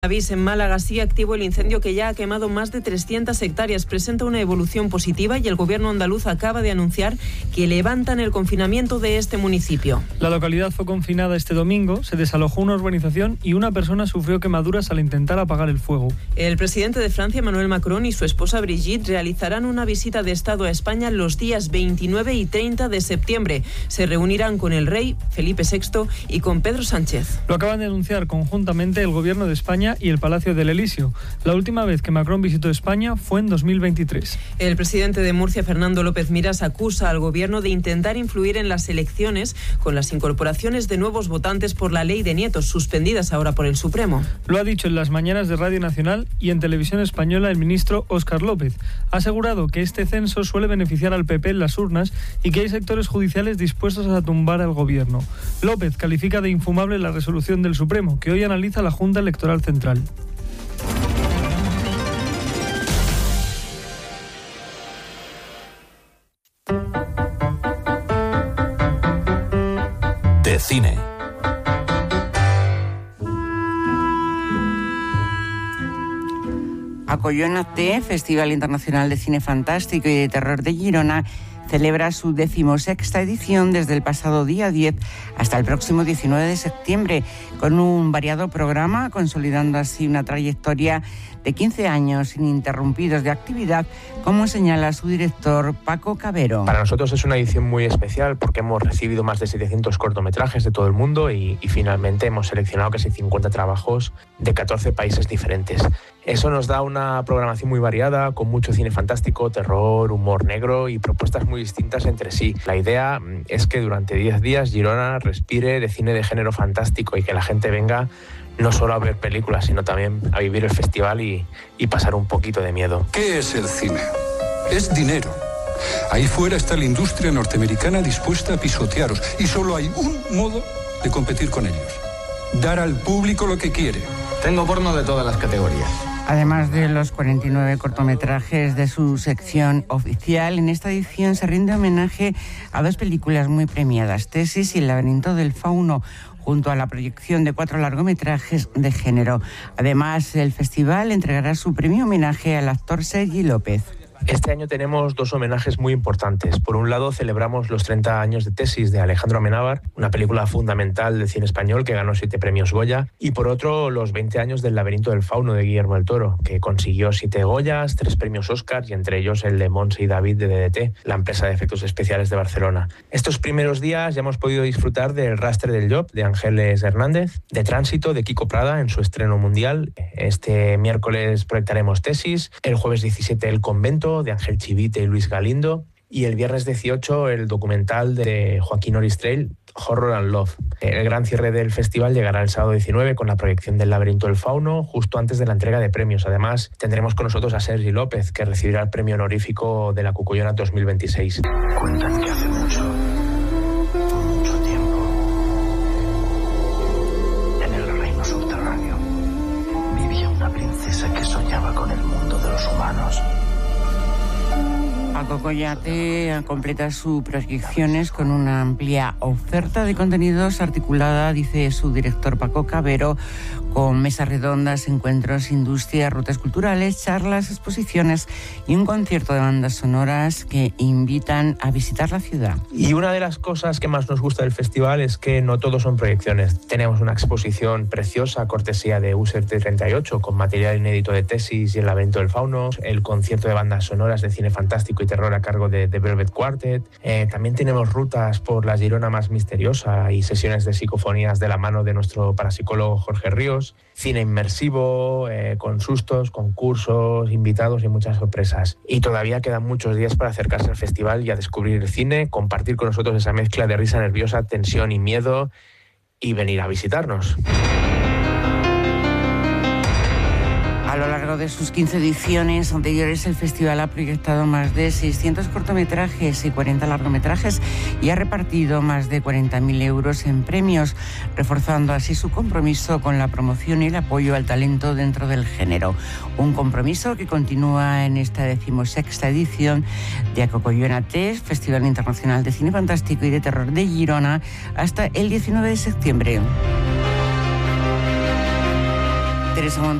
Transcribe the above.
En Málaga sigue activo el incendio que ya ha quemado más de 300 hectáreas. Presenta una evolución positiva y el gobierno andaluz acaba de anunciar que levantan el confinamiento de este municipio. La localidad fue confinada este domingo, se desalojó una urbanización y una persona sufrió quemaduras al intentar apagar el fuego. El presidente de Francia, Emmanuel Macron, y su esposa Brigitte realizarán una visita de Estado a España los días 29 y 30 de septiembre. Se reunirán con el rey Felipe VI y con Pedro Sánchez. Lo acaban de anunciar conjuntamente el gobierno de España y el Palacio del Elíseo. La última vez que Macron visitó España fue en 2023. El presidente de Murcia, Fernando López Miras, acusa al gobierno de intentar influir en las elecciones con las incorporaciones de nuevos votantes por la ley de nietos, suspendidas ahora por el Supremo. Lo ha dicho en las mañanas de Radio Nacional y en Televisión Española el ministro Óscar López. Ha asegurado que este censo suele beneficiar al PP en las urnas y que hay sectores judiciales dispuestos a tumbar al gobierno. López califica de infumable la resolución del Supremo, que hoy analiza la Junta Electoral Central. De cine. Acollónate, Festival Internacional de Cine Fantástico y de Terror de Girona, celebra su 16ª edición desde el pasado día 10 hasta el próximo 19 de septiembre, con un variado programa, consolidando así una trayectoria de 15 años ininterrumpidos de actividad, como señala su director Paco Cabero. Para nosotros es una edición muy especial porque hemos recibido más de 700 cortometrajes de todo el mundo y finalmente hemos seleccionado casi 50 trabajos de 14 países diferentes. Eso nos da una programación muy variada, con mucho cine fantástico, terror, humor negro y propuestas muy distintas entre sí. La idea es que durante 10 días Girona respire de cine de género fantástico y que la gente venga no solo a ver películas, sino también a vivir el festival y pasar un poquito de miedo. ¿Qué es el cine? Es dinero. Ahí fuera está la industria norteamericana dispuesta a pisotearos y solo hay un modo de competir con ellos: dar al público lo que quiere. Tengo porno de todas las categorías. Además de los 49 cortometrajes de su sección oficial, en esta edición se rinde homenaje a dos películas muy premiadas, Tesis y El laberinto del fauno, junto a la proyección de 4 largometrajes de género. Además, el festival entregará su premio homenaje al actor Sergi López. Este año tenemos 2 homenajes muy importantes. Por un lado, celebramos los 30 años de Tesis de Alejandro Amenábar, una película fundamental del cine español que ganó 7 premios Goya. Y por otro, los 20 años del Laberinto del Fauno de Guillermo del Toro, que consiguió 7 Goyas, 3 premios Oscar y entre ellos el de Montse y David de DDT, la empresa de efectos especiales de Barcelona. Estos primeros días ya hemos podido disfrutar del Rastre del Llop de Ángeles Hernández, de Tránsito de Kiko Prada en su estreno mundial. Este miércoles proyectaremos Tesis, el jueves 17 El Convento de Ángel Chivite y Luis Galindo y el viernes 18 el documental de Joaquín Oristrell, Horror and Love. El gran cierre del festival llegará el sábado 19 con la proyección del Laberinto del Fauno, justo antes de la entrega de premios. Además, tendremos con nosotros a Sergi López, que recibirá el premio honorífico de la Cucullona 2026. Cuentan que hace mucho tiempo, en el reino subterráneo, vivía una princesa que soñaba con el mundo de los humanos. Paco Collate completa sus proyecciones con una amplia oferta de contenidos articulada, dice su director Paco Cabero, con mesas redondas, encuentros, industria, rutas culturales, charlas, exposiciones y un concierto de bandas sonoras que invitan a visitar la ciudad. Y una de las cosas que más nos gusta del festival es que no todo son proyecciones. Tenemos una exposición preciosa, cortesía de USER38, con material inédito de Tesis y El laberinto del fauno, el concierto de bandas sonoras de cine fantástico y terror a cargo de Velvet Quartet. También tenemos rutas por la Girona más misteriosa y sesiones de psicofonías de la mano de nuestro parapsicólogo Jorge Ríos. Cine inmersivo, con sustos, concursos, invitados y muchas sorpresas. Y todavía quedan muchos días para acercarse al festival y a descubrir el cine, compartir con nosotros esa mezcla de risa nerviosa, tensión y miedo y venir a visitarnos. A lo largo de sus 15 ediciones anteriores, el festival ha proyectado más de 600 cortometrajes y 40 largometrajes y ha repartido más de 40.000 euros en premios, reforzando así su compromiso con la promoción y el apoyo al talento dentro del género. Un compromiso que continúa en esta 16ª edición de Acollónate, Festival Internacional de Cine Fantástico y de Terror de Girona, hasta el 19 de septiembre. Teresa Montero.